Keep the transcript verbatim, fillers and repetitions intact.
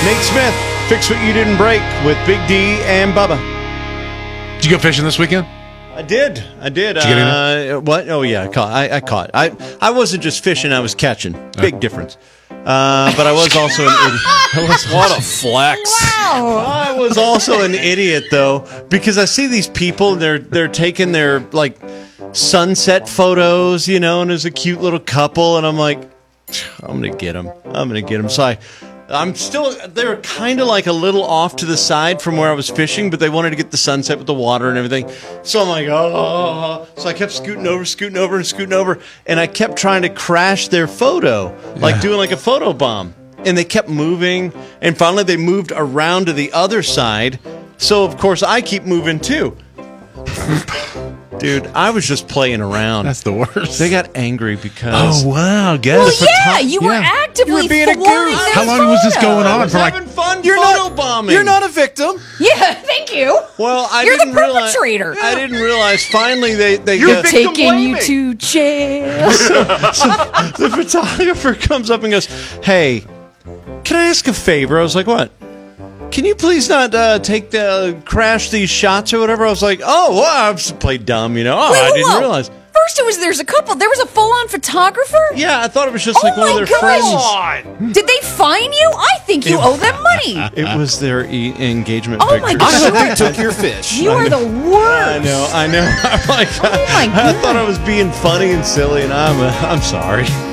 Nate Smith, Fix What You Didn't Break with Big D and Bubba. Did you go fishing this weekend? I did. I did. Did you get uh, what? Oh, yeah. I caught. I, I caught. I, I wasn't just fishing. I was catching. Big Oh. difference. Uh, but I was also an idiot. I was, What a flex. I was also an idiot, though, because I see these people, they're they're taking their, like, sunset photos, you know, and there's a cute little couple, and I'm like, I'm going to get them. I'm going to get them. So I, I'm still, they're kind of like a little off to the side from where I was fishing, but they wanted to get the sunset with the water and everything. So I'm like, oh. So I kept scooting over, scooting over, and scooting over, and I kept trying to crash their photo, like Yeah. doing like a photo bomb. And they kept moving, and finally they moved around to the other side. So, of course, I keep moving too. Dude, I was just playing around. That's the worst. They got angry because... Oh, wow. Guess. Well, yeah, you were yeah. actively You were being a thwarting goof. their How long was this photo. going I on was for like? having fun You're photo not, bombing. you're not a victim. Yeah, thank you. Well, I You're the didn't realize. perpetrator. I didn't realize. Finally, they they You're get, victim Taking you blaming. to jail. the photographer comes up and goes, "Hey, can I ask a favor?" I was like, "What? Can you please not uh, take the crash these shots or whatever?" I was like, "Oh, well, I just played dumb, you know. Oh, Wait, I whoa, didn't whoa. realize." First, it was there's a couple. There was a full-on photographer. Yeah, I thought it was just Oh like one of my their gosh. friends. Did they fine you? I think you owe them money. It was their e- engagement Oh my picture. gosh. I hope they took your fish. You are the worst. I know, I know. I'm like, Oh my I God. thought I was being funny and silly, and I'm uh, I'm sorry.